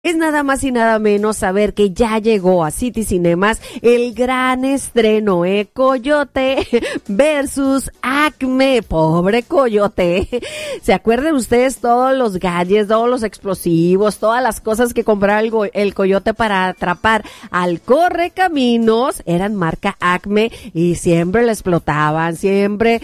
Es nada más y nada menos saber que ya llegó a City Cinemas el gran estreno, Coyote versus Acme. Pobre Coyote. ¿Se acuerdan ustedes todos los gadgets, todos los explosivos, todas las cosas que compraba el Coyote para atrapar al correcaminos? Eran marca Acme y siempre le explotaban, siempre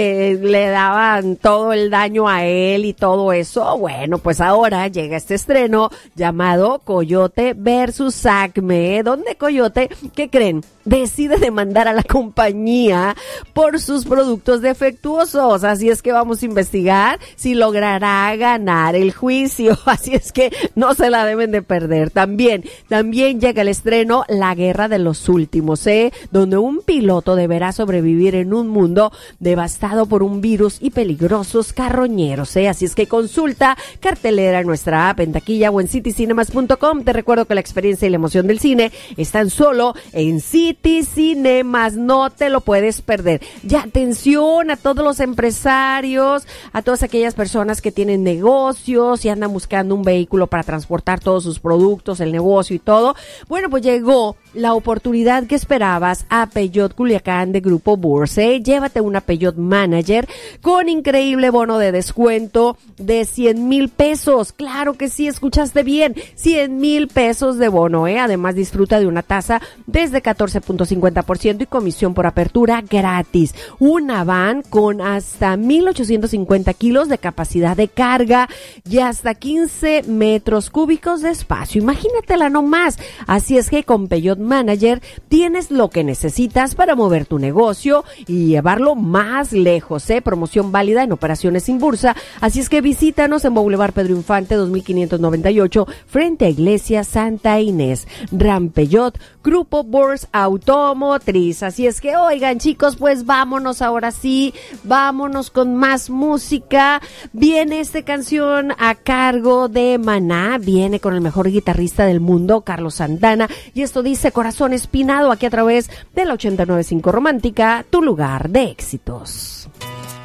le daban todo el daño a él y todo eso. Bueno, pues ahora llega este estreno llamado Coyote versus Acme, donde Coyote, ¿qué creen? Decide demandar a la compañía por sus productos defectuosos. Así es que vamos a investigar si logrará ganar el juicio. Así es que no se la deben de perder. También llega el estreno La Guerra de los Últimos, donde un piloto deberá sobrevivir en un mundo devastado por un virus y peligrosos carroñeros, Así es que consulta cartelera en nuestra app, en taquilla o en citycinemas.com. Te recuerdo que la experiencia y la emoción del cine están solo en City Cinemas, no te lo puedes perder. Ya, atención a todos los empresarios, a todas aquellas personas que tienen negocios y andan buscando un vehículo para transportar todos sus productos, el negocio y todo. Bueno, pues llegó la oportunidad que esperabas a Peugeot Culiacán de Grupo Burs, Llévate una Peugeot Manager con increíble bono de descuento de 100,000 pesos. Claro que sí, escuchaste bien, 100,000 pesos de bono, Además disfruta de una tasa desde 14.50% y comisión por apertura gratis. Una van con hasta 1,850 kilos de capacidad de carga y hasta 15 metros cúbicos de espacio. Imagínatela nomás. Así es que con Peugeot Manager tienes lo que necesitas para mover tu negocio y llevarlo más lejos, Promoción válida en operaciones sin bursa. Así es que visítanos en Boulevard Pedro Infante 2598 frente a Iglesia Santa Inés. Ram Peugeot, Grupo Burs Automotriz. Así es que, oigan, chicos, pues vámonos ahora sí, vámonos con más música. Viene esta canción a cargo de Maná, viene con el mejor guitarrista del mundo, Carlos Santana, y esto dice Corazón Espinado, aquí a través de la 89.5 Romántica, tu lugar de éxitos.